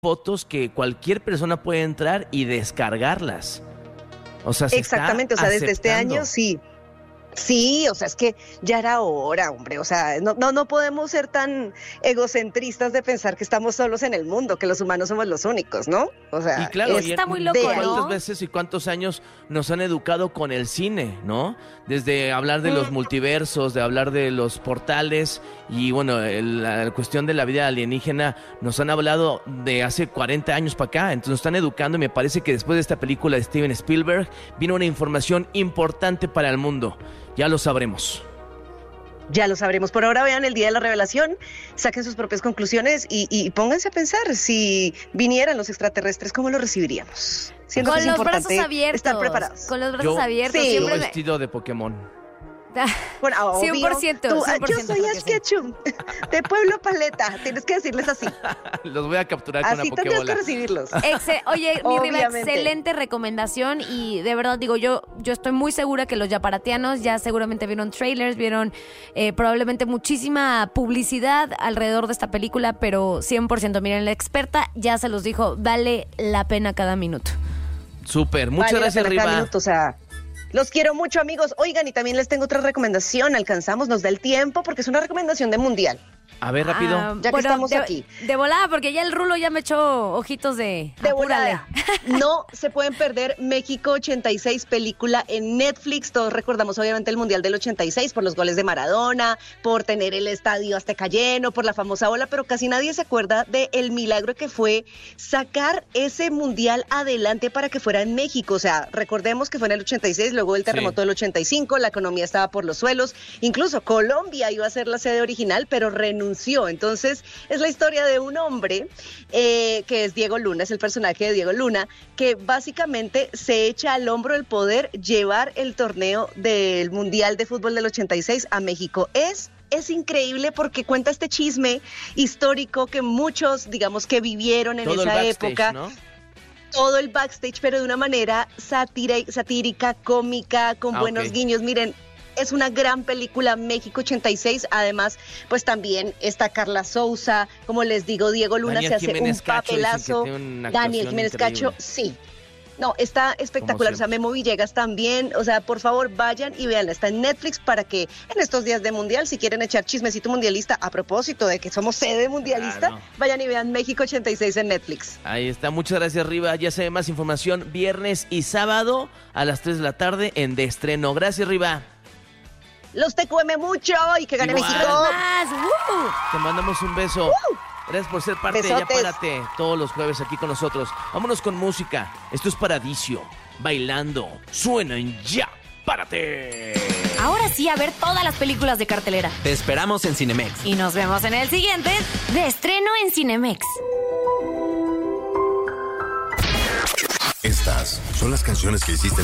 fotos que cualquier persona puede entrar y descargarlas. O sea, exactamente, o sea, desde este año sí. Sí, o sea, es que ya era hora, hombre, o sea, no podemos ser tan egocentristas de pensar que estamos solos en el mundo, que los humanos somos los únicos, ¿no? O sea, y claro, está muy loco, ¿cuántas ¿no? veces y cuántos años nos han educado con el cine, ¿no? Desde hablar de los multiversos, de hablar de los portales y bueno, la cuestión de la vida alienígena nos han hablado de hace 40 años para acá, entonces nos están educando y me parece que después de esta película de Steven Spielberg vino una información importante para el mundo. Ya lo sabremos. Ya lo sabremos. Por ahora vean el día de la revelación, saquen sus propias conclusiones y pónganse a pensar si vinieran los extraterrestres, ¿cómo lo recibiríamos? Siento con que es los brazos importante abiertos. estar preparados. Con los brazos abiertos. Sí. Yo vestido de Pokémon. Bueno, 100%, tú, 100%. Yo soy Ash Ketchum, de Pueblo Paleta. Tienes que decirles así. Los voy a capturar con así una tendrías Pokébola. que recibirlos. Oye, mi Riva, Obviamente. excelente recomendación y de verdad digo, yo estoy muy segura que los yaparatianos ya seguramente vieron trailers, vieron probablemente muchísima publicidad alrededor de esta película, pero 100%, miren, la experta ya se los dijo, vale la pena cada minuto. Súper, muchas Vale la gracias, pena cada Riva. minuto, o sea, los quiero mucho, amigos. Oigan, y también les tengo otra recomendación. Alcanzamos, nos da el tiempo porque es una recomendación de Mundial. A ver, rápido. Ya que estamos aquí. De volada, porque ya el Rulo ya me echó ojitos de volada. apúrale. No se pueden perder México 86, película en Netflix. Todos recordamos obviamente el Mundial del 86 por los goles de Maradona, por tener el estadio Azteca lleno, por la famosa ola, pero casi nadie se acuerda del milagro que fue sacar ese Mundial adelante para que fuera en México. O sea, recordemos que fue en el 86, luego el terremoto del 85, la economía estaba por los suelos, incluso Colombia iba a ser la sede original, pero renunció. Entonces, es la historia de un hombre que es Diego Luna, es el personaje de Diego Luna, que básicamente se echa al hombro el poder llevar el torneo del Mundial de Fútbol del 86 a México. Es increíble porque cuenta este chisme histórico que muchos, digamos, que vivieron en todo esa el backstage, época. ¿no? Todo el backstage, pero de una manera satírica, cómica, con buenos guiños. Miren, es una gran película, México 86. Además, pues también está Carla Souza, como les digo, Diego Luna Daniel se hace Jiménez un Cacho, papelazo. dicen que tiene una Daniel actuación Jiménez increíble. Cacho, sí. No, está espectacular, o sea, Memo Villegas también, o sea, por favor vayan y véanla, está en Netflix para que en estos días de Mundial, si quieren echar chismecito mundialista, a propósito de que somos sede mundialista, Claro. vayan y vean México 86 en Netflix. Ahí está, muchas gracias, Riva. Ya se ve más información viernes y sábado a las 3 de la tarde en De Estreno. Gracias, Riva. Los TQM mucho y que gane Igual. México. Más, Te mandamos un beso. Gracias por ser parte de Ya Besotes. Párate todos los jueves aquí con nosotros. Vámonos con música. Esto es Paradiso. Bailando. Suena en Ya Párate. Ahora sí, a ver todas las películas de cartelera. Te esperamos en Cinemex. Y nos vemos en el siguiente De Estreno en Cinemex. Estas son las canciones que hiciste